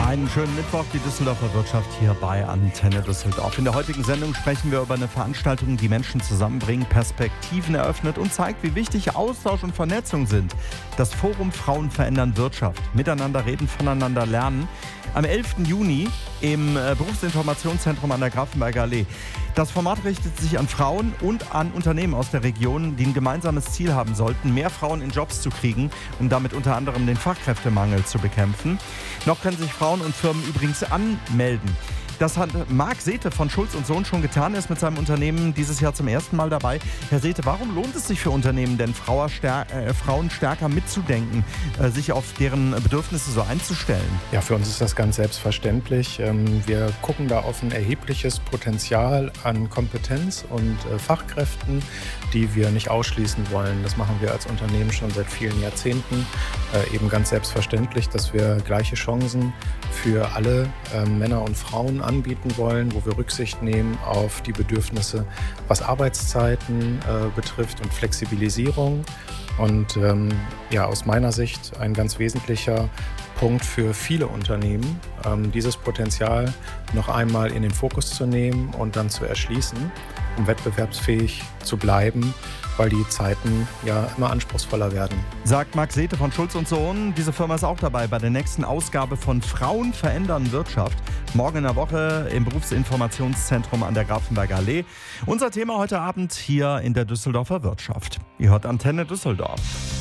Einen schönen Mittwoch, die Düsseldorfer Wirtschaft hier bei Antenne Düsseldorf. In der heutigen Sendung sprechen wir über eine Veranstaltung, die Menschen zusammenbringt, Perspektiven eröffnet und zeigt, wie wichtig Austausch und Vernetzung sind. Das Forum Frauen verändern Wirtschaft. Miteinander reden, voneinander lernen. Am 11. Juni im Berufsinformationszentrum an der Grafenberger Allee. Das Format richtet sich an Frauen und an Unternehmen aus der Region, die ein gemeinsames Ziel haben sollten, mehr Frauen in Jobs zu kriegen, um damit unter anderem den Fachkräftemangel zu bekämpfen. Noch können sich Frauen und Firmen übrigens anmelden. Das hat Marc Sethe von Schulz & Sohn schon getan. Er ist mit seinem Unternehmen dieses Jahr zum ersten Mal dabei. Herr Sethe, warum lohnt es sich für Unternehmen denn, Frauen stärker mitzudenken, sich auf deren Bedürfnisse so einzustellen? Ja, für uns ist das ganz selbstverständlich. Wir gucken da auf ein erhebliches Potenzial an Kompetenz und Fachkräften, die wir nicht ausschließen wollen. Das machen wir als Unternehmen schon seit vielen Jahrzehnten. Eben ganz selbstverständlich, dass wir gleiche Chancen für alle Männer und Frauen anbieten wollen, wo wir Rücksicht nehmen auf die Bedürfnisse, was Arbeitszeiten betrifft und Flexibilisierung. Und aus meiner Sicht ein ganz wesentlicher Punkt für viele Unternehmen, dieses Potenzial noch einmal in den Fokus zu nehmen und dann zu erschließen, um wettbewerbsfähig zu bleiben, weil die Zeiten ja immer anspruchsvoller werden. Sagt Marc Sethe von Schulz & Sohn. Diese Firma ist auch dabei bei der nächsten Ausgabe von Frauen verändern Wirtschaft. Morgen in der Woche im Berufsinformationszentrum an der Grafenberger Allee. Unser Thema heute Abend hier in der Düsseldorfer Wirtschaft. Ihr hört Antenne Düsseldorf.